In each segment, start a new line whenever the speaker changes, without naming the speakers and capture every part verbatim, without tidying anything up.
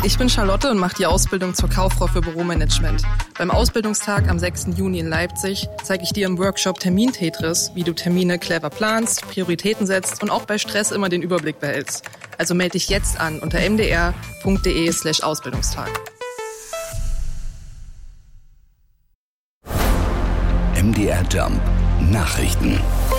Ich bin Charlotte und mache die Ausbildung zur Kauffrau für Büromanagement. Beim Ausbildungstag am sechsten Juni in Leipzig zeige ich dir im Workshop Termin-Tetris, wie du Termine clever planst, Prioritäten setzt und auch bei Stress immer den Überblick behältst. Also melde dich jetzt an unter mdr.de slash Ausbildungstag.
M D R Jump Nachrichten.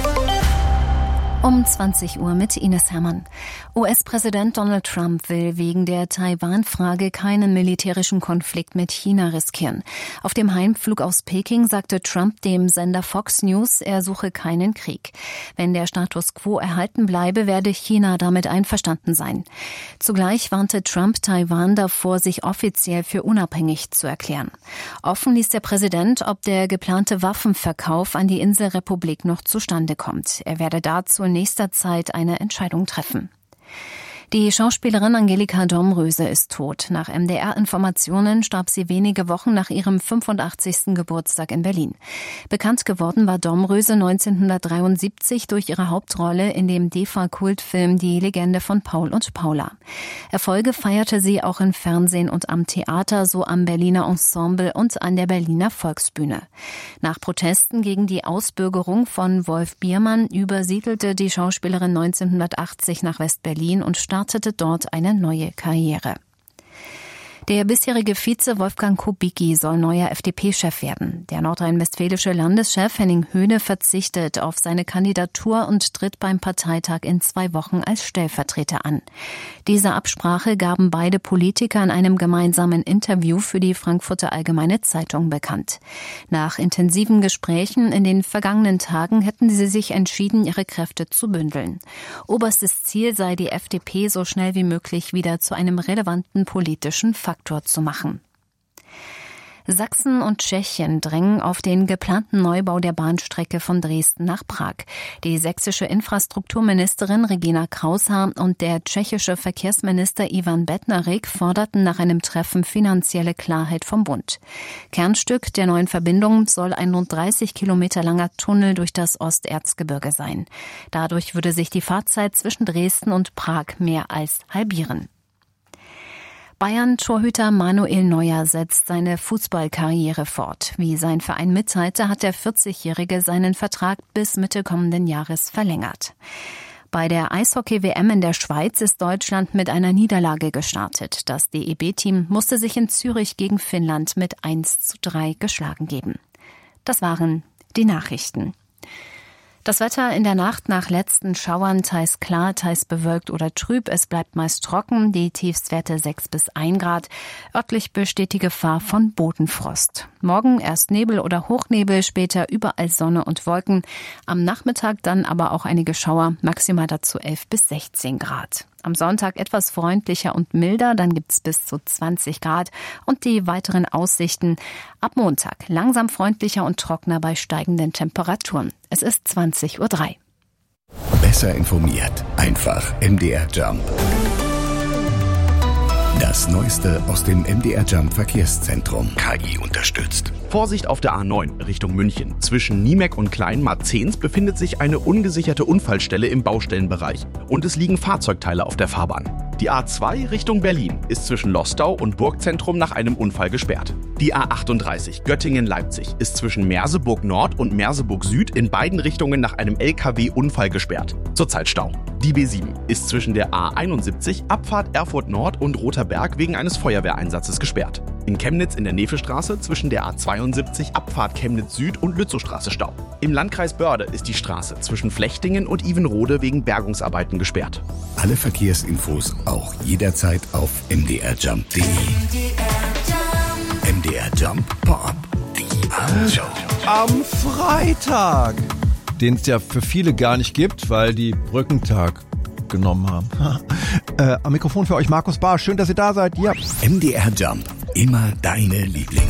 Um zwanzig Uhr mit Ines Hermann. U S-Präsident Donald Trump will wegen der Taiwan-Frage keinen militärischen Konflikt mit China riskieren. Auf dem Heimflug aus Peking sagte Trump dem Sender Fox News, er suche keinen Krieg. Wenn der Status quo erhalten bleibe, werde China damit einverstanden sein. Zugleich warnte Trump Taiwan davor, sich offiziell für unabhängig zu erklären. Offen ließ der Präsident, ob der geplante Waffenverkauf an die Inselrepublik noch zustande kommt. Er werde dazu in nächster Zeit eine Entscheidung treffen. Die Schauspielerin Angelika Domröse ist tot. Nach M D R-Informationen starb sie wenige Wochen nach ihrem fünfundachtzigsten Geburtstag in Berlin. Bekannt geworden war Domröse neunzehnhundertdreiundsiebzig durch ihre Hauptrolle in dem D E F A-Kultfilm Die Legende von Paul und Paula. Erfolge feierte sie auch im Fernsehen und am Theater, so am Berliner Ensemble und an der Berliner Volksbühne. Nach Protesten gegen die Ausbürgerung von Wolf Biermann übersiedelte die Schauspielerin neunzehnhundertachtzig nach West-Berlin und startete dort eine neue Karriere. Der bisherige Vize Wolfgang Kubicki soll neuer F D P-Chef werden. Der nordrhein-westfälische Landeschef Henning Höhne verzichtet auf seine Kandidatur und tritt beim Parteitag in zwei Wochen als Stellvertreter an. Diese Absprache gaben beide Politiker in einem gemeinsamen Interview für die Frankfurter Allgemeine Zeitung bekannt. Nach intensiven Gesprächen in den vergangenen Tagen hätten sie sich entschieden, ihre Kräfte zu bündeln. Oberstes Ziel sei, die F D P so schnell wie möglich wieder zu einem relevanten politischen Faktor zu machen. Sachsen und Tschechien drängen auf den geplanten Neubau der Bahnstrecke von Dresden nach Prag. Die sächsische Infrastrukturministerin Regina Kraushaar und der tschechische Verkehrsminister Ivan Bednarik forderten nach einem Treffen finanzielle Klarheit vom Bund. Kernstück der neuen Verbindung soll ein rund dreißig Kilometer langer Tunnel durch das Osterzgebirge sein. Dadurch würde sich die Fahrzeit zwischen Dresden und Prag mehr als halbieren. Bayern-Torhüter Manuel Neuer setzt seine Fußballkarriere fort. Wie sein Verein mitteilte, hat der vierzigjährige seinen Vertrag bis Mitte kommenden Jahres verlängert. Bei der Eishockey-W M in der Schweiz ist Deutschland mit einer Niederlage gestartet. Das D E B-Team musste sich in Zürich gegen Finnland mit eins zu drei geschlagen geben. Das waren die Nachrichten. Das Wetter in der Nacht nach letzten Schauern teils klar, teils bewölkt oder trüb. Es bleibt meist trocken, die Tiefstwerte sechs bis ein Grad. Örtlich besteht die Gefahr von Bodenfrost. Morgen erst Nebel oder Hochnebel, später überall Sonne und Wolken. Am Nachmittag dann aber auch einige Schauer, maximal dazu elf bis sechzehn Grad. Am Sonntag etwas freundlicher und milder, dann gibt's bis zu zwanzig Grad. Und die weiteren Aussichten ab Montag langsam freundlicher und trockener bei steigenden Temperaturen. Es ist zwanzig Uhr drei.
Besser informiert, einfach M D R Jump. Das Neueste aus dem M D R Jump Verkehrszentrum. K I unterstützt.
Vorsicht auf der A neun Richtung München. Zwischen Niemek und Kleinmarzens befindet sich eine ungesicherte Unfallstelle im Baustellenbereich und es liegen Fahrzeugteile auf der Fahrbahn. Die A zwei Richtung Berlin ist zwischen Lostau und Burgzentrum nach einem Unfall gesperrt. Die A achtunddreißig Göttingen-Leipzig ist zwischen Merseburg Nord und Merseburg Süd in beiden Richtungen nach einem L K W-Unfall gesperrt. Zurzeit Stau. Die B sieben ist zwischen der A einundsiebzig Abfahrt Erfurt Nord und Roter Berg wegen eines Feuerwehreinsatzes gesperrt. In Chemnitz in der Nefelstraße zwischen der A zweiundsiebzig Abfahrt Chemnitz Süd und Lützowstraße Stau. Im Landkreis Börde ist die Straße zwischen Flechtingen und Ivenrode wegen Bergungsarbeiten gesperrt.
Alle Verkehrsinfos auch jederzeit auf m d r jump punkt d e. M D R Jump Pop, die Abendshow.
Am Freitag, den es ja für viele gar nicht gibt, weil die Brückentag genommen haben. äh, am Mikrofon für euch Markus Bahr. Schön, dass ihr da seid. Ja.
M D R Jump, immer deine Lieblings.